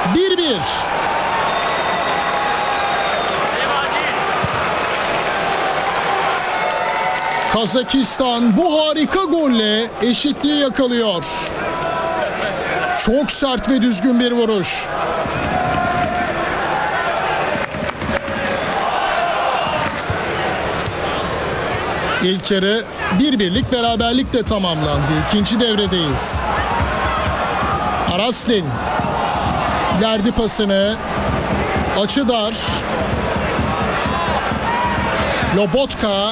1-1. Kazakistan bu harika golle eşitliği yakalıyor. Çok sert ve düzgün bir vuruş. İlk yarı 1-1'lik beraberlikle tamamlandı. İkinci devredeyiz. Araslin verdi pasını. Açı dar. Lobotka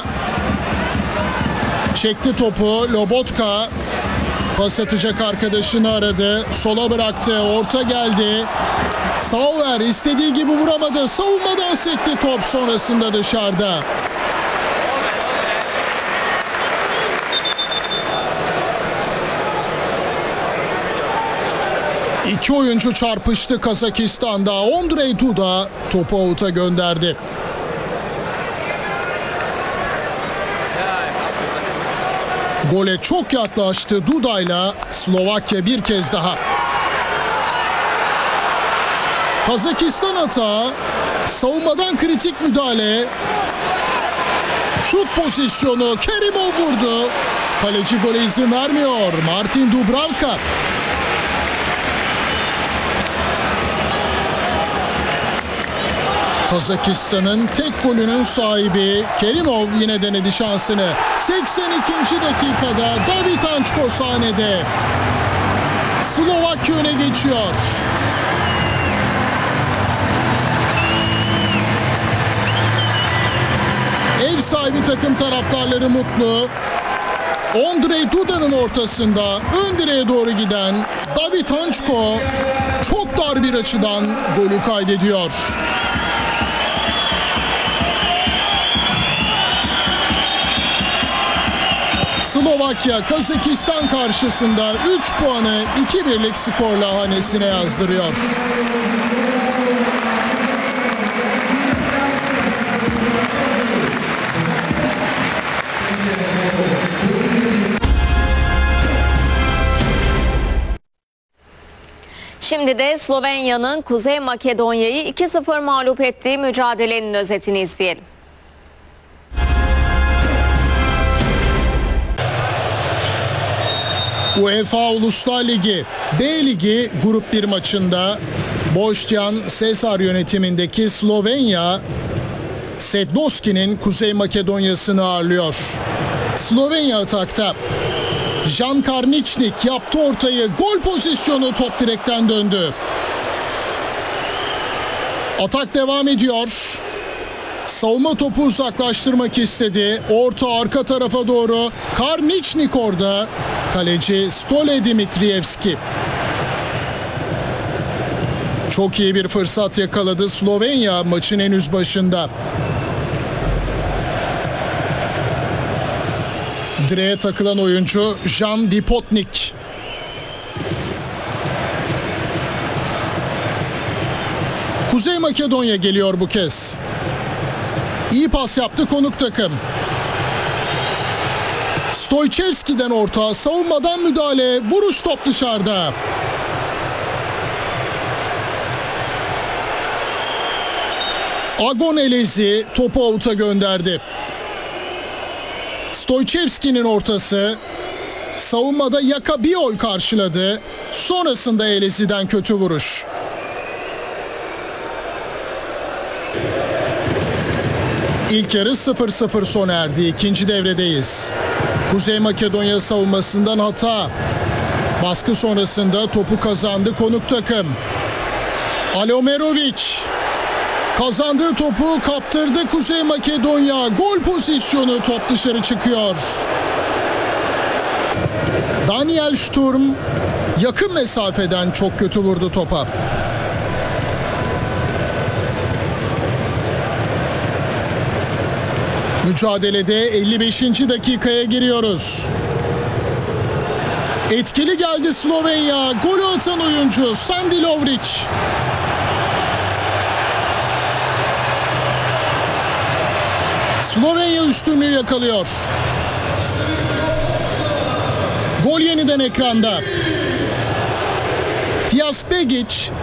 çekti topu. Lobotka pas atacak arkadaşını aradı. Sola bıraktı. Orta geldi. Sauer istediği gibi vuramadı. Savunmadan sekti top, sonrasında dışarıda. İki oyuncu çarpıştı Kazakistan'da. Ondrej Duda topu out'a gönderdi. Gole çok yaklaştı Duda'yla Slovakya bir kez daha. Kazakistan hata, savunmadan kritik müdahale. Şut pozisyonu, Kerimov vurdu. Kaleci gole izin vermiyor. Martin Dubravka. Kazakistan'ın tek golünün sahibi Kerimov yine denedi şansını. 82. dakikada David Ançko sahnede. Slovakya öne geçiyor. Ev sahibi takım taraftarları mutlu. Ondrej Duda'nın ortasında ön direğe doğru giden David Ançko çok dar bir açıdan golü kaydediyor. Slovakya Kazakistan karşısında 3 puanı 2-1'lik skorla hanesine yazdırıyor. Şimdi de Slovenya'nın Kuzey Makedonya'yı 2-0 mağlup ettiği mücadelenin özetini izleyelim. UEFA Uluslar Ligi B Ligi Grup 1 maçında Boštjan Sesar yönetimindeki Slovenya, Sednoski'nin Kuzey Makedonya'sını ağırlıyor. Slovenya atakta. Jan Karničnik yaptı ortayı. Gol pozisyonu, top direkten döndü. Atak devam ediyor. Savunma topu uzaklaştırmak istedi. Orta arka tarafa doğru. Karničnik orada. Kaleci Stole Dimitrievski. Çok iyi bir fırsat yakaladı Slovenya maçın henüz başında. Direğe takılan oyuncu Jan Dipotnik. Kuzey Makedonya geliyor bu kez. İyi pas yaptı konuk takım. Stoychevski'den orta, savunmadan müdahale, vuruş, top dışarıda. Agon Elezi topu out'a gönderdi. Stoychevski'nin ortası, savunmada Yakabiol karşıladı. Sonrasında Elezi'den kötü vuruş. İlk yarı 0-0 sona erdi. İkinci devredeyiz. Kuzey Makedonya savunmasından hata. Baskı sonrasında topu kazandı konuk takım. Alomerovic kazandığı topu kaptırdı Kuzey Makedonya. Gol pozisyonu, top dışarı çıkıyor. Daniel Sturm yakın mesafeden çok kötü vurdu topa. Mücadelede 55. dakikaya giriyoruz. Etkili geldi Slovenya. Golü atan oyuncu Sandi Lovric. Slovenya üstünlüğü yakalıyor. Gol yeniden ekranda. Tijas Begic